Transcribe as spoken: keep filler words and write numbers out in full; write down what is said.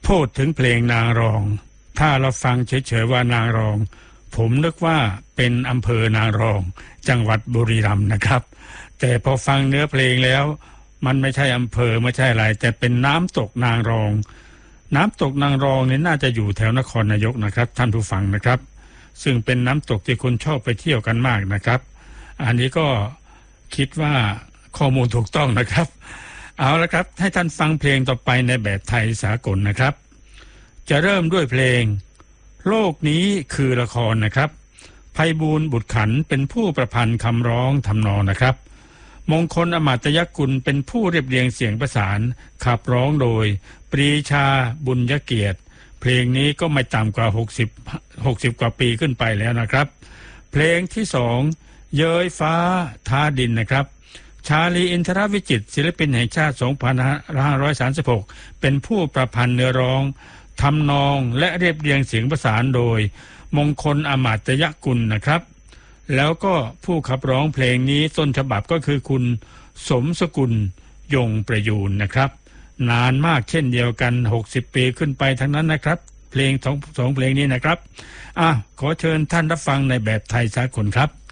พูดถึงเพลงนางรองถ้าเราฟังเฉยๆว่านางรองผมนึกว่าเป็นอำเภอนางรองจังหวัดบุรีรัมย์นะครับแต่พอฟังเนื้อเพลงแล้วมันไม่ใช่อำเภอไม่ใช่อะไรแต่เป็นน้ำตกนางรองน้ำตกนางรองนี่น่าจะอยู่แถวนครนายกนะครับท่านผู้ฟังนะครับซึ่งเป็นน้ำตกที่คนชอบไปเที่ยวกันมากนะครับอันนี้ก็คิดว่าข้อมูลถูกต้องนะครับเอาละครับให้ท่านฟังเพลงต่อไปในแบบไทยสากลนะครับจะเริ่มด้วยเพลงโลกนี้คือละครนะครับไพบูลย์บุตรขันเป็นผู้ประพันธ์คำร้องทำนองนะครับมงคลอมาตยกุลเป็นผู้เรียบเรียงเสียงประสานขับร้องโดยปรีชาบุญยเกียรติเพลงนี้ก็ไม่ต่ำกว่าหกสิบ หกสิบกว่าปีขึ้นไปแล้วนะครับเพลงที่สองเย้ยฟ้าท้าดินนะครับชาลีอินทรวิจิตรศิลปินแห่งชาติสองพันห้าร้อยสามสิบหกเป็นผู้ประพันธ์เนื้อร้องทำนองและเรียบเรียงเสียงประสานโดยมงคลอมาตยกุลนะครับแล้วก็ผู้ขับร้องเพลงนี้ต้นฉบับก็คือคุณสมสกุลยงประยูนนะครับนานมากเช่นเดียวกันหกสิบปีขึ้นไปทั้งนั้นนะครับเพลงสองสองเพลงนี้นะครับอ่ะขอเชิญท่านรับฟังในแบบไทยสากลครับ